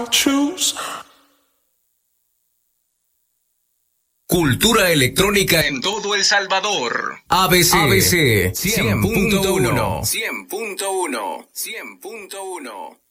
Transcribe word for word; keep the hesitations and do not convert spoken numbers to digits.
choose. Cultura electrónica en todo El Salvador. A B C, A B C cien punto uno. cien punto uno. cien punto uno.